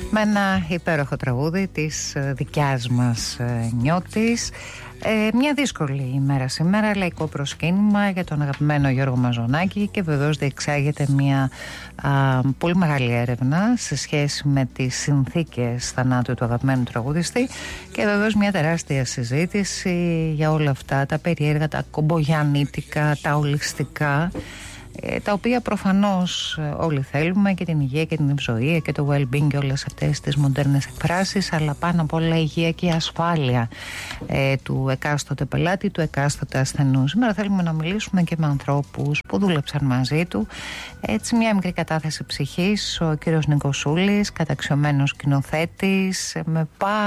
Με ένα υπέροχο τραγούδι της δικιάς μας Νιώτης. Μια δύσκολη ημέρα σήμερα, λαϊκό προσκύνημα για τον αγαπημένο Γιώργο Μαζονάκη, και βεβαίως διεξάγεται μια πολύ μεγάλη έρευνα σε σχέση με τις συνθήκες θανάτου του αγαπημένου τραγουδιστή, και βεβαίως μια τεράστια συζήτηση για όλα αυτά τα περίεργα, τα κομπογιαννίτικα, τα ολιστικά, τα οποία προφανώς όλοι θέλουμε, και την υγεία και την ευζοία και το well-being και όλες αυτές τις μοντέρνες εκφράσεις, αλλά πάνω απ' όλα η υγεία και η ασφάλεια του εκάστοτε πελάτη, του εκάστοτε ασθενού. Σήμερα θέλουμε να μιλήσουμε και με ανθρώπους που δούλεψαν μαζί του. Έτσι, μια μικρή κατάθεση ψυχής, ο κύριος Νίκος Σούλης, καταξιωμένος σκηνοθέτης, με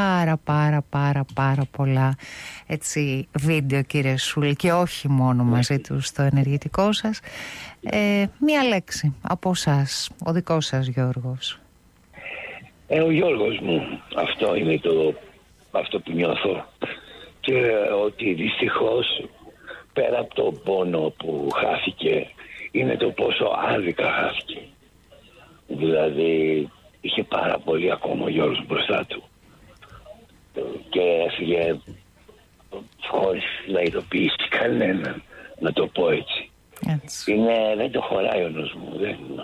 πάρα πολλά βίντεο, κύριε Σούλη, και όχι μόνο μαζί του στο ενεργητικό σας. Μία λέξη από εσάς, ο δικός σας Γιώργος. Ο Γιώργος μου, αυτό είναι αυτό που νιώθω, και ότι δυστυχώς πέρα από το πόνο που χάθηκε είναι το πόσο άδικα χάθηκε. Δηλαδή είχε πάρα πολύ ακόμα ο Γιώργος μπροστά του και έφυγε χωρίς να ειδοποιήσει κανέναν, να το πω έτσι. Δεν το χωράει ο νους μου.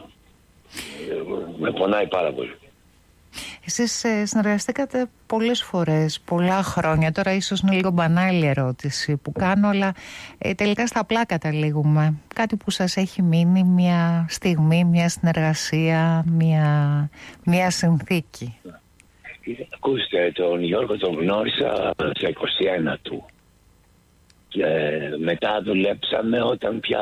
Με πονάει πάρα πολύ. Εσείς συνεργαστήκατε πολλές φορές, πολλά χρόνια. Τώρα ίσως είναι λίγο μπανάλη ερώτηση που κάνω, αλλά τελικά στα απλά καταλήγουμε. Κάτι που σας έχει μείνει, μια στιγμή, μια συνεργασία, μια συνθήκη. Ακούστε, τον Γιώργο τον γνώρισα στα 21 του. Και μετά δουλέψαμε όταν πια,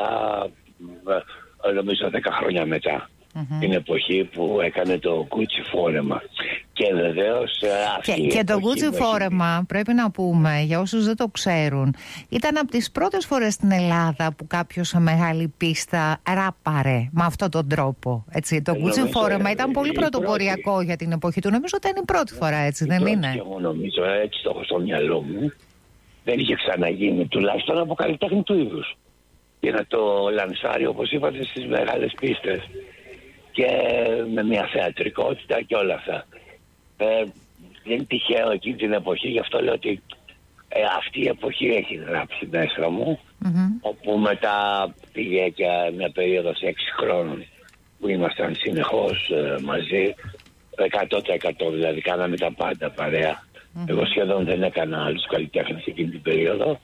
νομίζω 10 χρόνια μετά, την εποχή που έκανε το Gucci φόρεμα. Και βεβαίως και το Gucci φόρεμα, πρέπει να πούμε για όσους δεν το ξέρουν, ήταν από τις πρώτες φορές στην Ελλάδα που κάποιος σε μεγάλη πίστα ράπαρε με αυτόν τον τρόπο. Έτσι, το Gucci φόρεμα ήταν πολύ πρωτοποριακό για την εποχή του. Νομίζω ότι είναι η πρώτη φορά, έτσι δεν είναι? Και εγώ νομίζω, έτσι το έχω στο μυαλό μου. Δεν είχε ξαναγίνει, τουλάχιστον από καλλιτέχνη του είδους, για να το λανσάρει, όπως είπατε, στις μεγάλες πίστες και με μια θεατρικότητα και όλα αυτά. Δεν είναι τυχαίο εκείνη την εποχή, γι' αυτό λέω ότι αυτή η εποχή έχει γράψει μέσα μου, όπου μετά πήγε και μια περίοδος 6 χρόνων που ήμασταν συνεχώς μαζί, 100%, δηλαδή κάναμε τα πάντα παρέα. Εγώ σχεδόν δεν έκανα άλλους καλλιτέχνες εκείνη την περίοδο,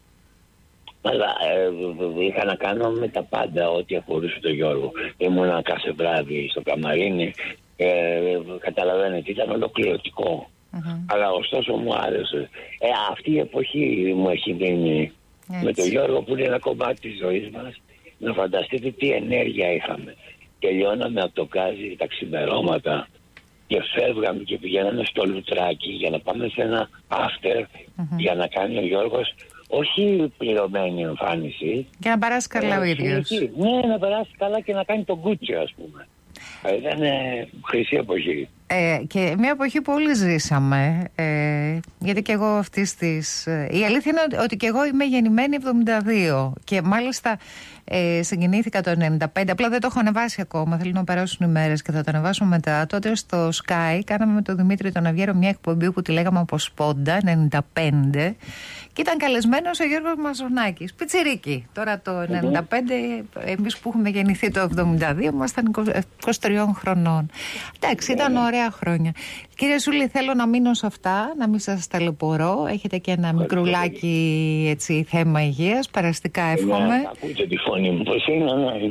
αλλά είχα να κάνω με τα πάντα ό,τι αφορούσε τον Γιώργο. Ήμουνα κάθε βράδυ στο καμαρίνι, καταλαβαίνετε, ήταν ολοκληρωτικό. Αλλά ωστόσο μου άρεσε. Αυτή η εποχή μου έχει μείνει με τον Γιώργο, που είναι ένα κομμάτι της ζωής μας. Να φανταστείτε τι ενέργεια είχαμε. Τελειώναμε από το Γκάζι τα ξημερώματα και φεύγαμε και πηγαίναμε στο Λουτράκι για να πάμε σε ένα after, για να κάνει ο Γιώργος όχι πληρωμένη εμφάνιση. Για να περάσει καλά ο ίδιος. Ναι, να περάσει καλά και να κάνει τον Gucci, ας πούμε. Ήταν χρυσή εποχή. Και μια εποχή που όλοι ζήσαμε, γιατί και εγώ αυτής της... η αλήθεια είναι ότι και εγώ είμαι γεννημένη 72 και μάλιστα συγκινήθηκα το 95, απλά δεν το έχω ανεβάσει ακόμα, θέλω να περάσουν οι μέρες και θα το ανεβάσω μετά. Τότε στο Sky κάναμε με τον Δημήτρη τον Αυγέρο μια εκπομπή που τη λέγαμε από Σπόντα 95 και ήταν καλεσμένος ο Γιώργος Μαζονάκης, πιτσιρίκι. Τώρα το 95, εμείς που έχουμε γεννηθεί το 72 ήμασταν 23 χρονών. Εντάξει, ήταν ωραία χρόνια. Κύριε Σούλη, θέλω να μείνω σε αυτά, να μην σας ταλαιπωρώ. Έχετε και ένα μικρουλάκι έτσι, θέμα υγείας. Περαστικά εύχομαι. Ακούτε τη φωνή μου, πώς είναι?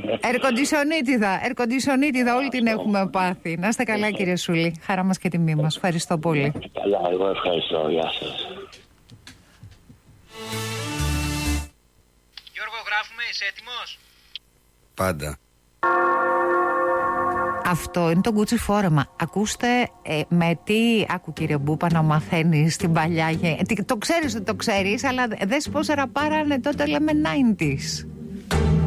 Ερκοντισονίτιδα, όλη την έχουμε πάθει. Να είστε καλά, κύριε Σούλη. Χαρά μας και τιμή μας. Ευχαριστώ πολύ. Καλά, εγώ ευχαριστώ. Γεια σας. Γιώργο, γράφουμε, είσαι έτοιμος? Πάντα. Αυτό είναι το Gucci φόρεμα. Ακούστε με τι, άκου κύριε Μπούπα, να μαθαίνεις την παλιά. Το ξέρεις ότι το ξέρεις, αλλά δες πώς ραπάρανε τότε, λέμε 90s.